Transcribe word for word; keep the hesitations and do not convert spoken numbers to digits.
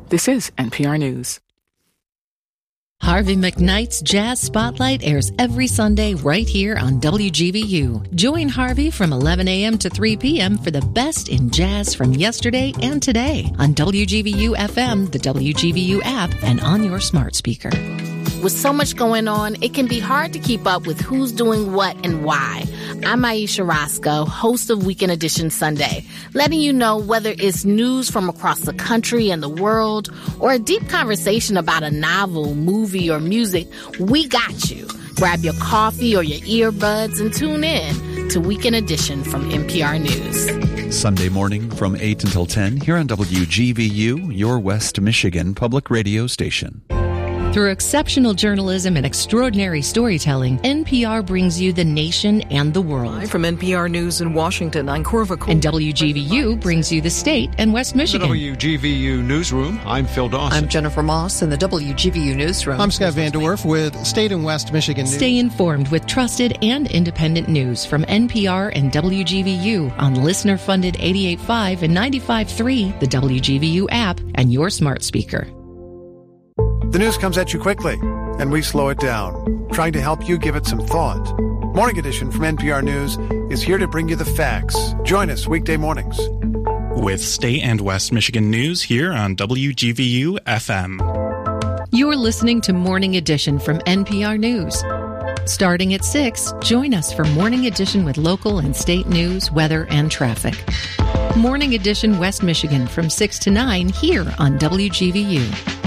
This is N P R News. Harvey McKnight's Jazz Spotlight airs every Sunday right here on W G V U. Join Harvey from eleven a.m. to three p.m. for the best in jazz from yesterday and today on W G V U F M, the W G V U app, and on your smart speaker. With so much going on, it can be hard to keep up with who's doing what and why. I'm Aisha Roscoe, host of Weekend Edition Sunday, letting you know whether it's news from across the country and the world or a deep conversation about a novel, movie, or music, we got you. Grab your coffee or your earbuds and tune in to Weekend Edition from N P R News. Sunday morning from eight until ten here on W G V U, your West Michigan public radio station. Through exceptional journalism and extraordinary storytelling, N P R brings you the nation and the world. Live from N P R News in Washington, I'm Corva Cole. And W G V U brings you the state and West Michigan. In the W G V U Newsroom, I'm Phil Dawson. I'm Jennifer Moss in the W G V U Newsroom. I'm Scott Van Dorf with State and West Michigan News. Stay informed with trusted and independent news from N P R and W G V U on listener-funded eighty-eight point five and ninety-five point three, the W G V U app, and your smart speaker. The news comes at you quickly, and we slow it down, trying to help you give it some thought. Morning Edition from N P R News is here to bring you the facts. Join us weekday mornings. With State and West Michigan News here on W G V U F M. You're listening to Morning Edition from N P R News. Starting at six, join us for Morning Edition with local and state news, weather, and traffic. Morning Edition West Michigan from six to nine here on W G V U.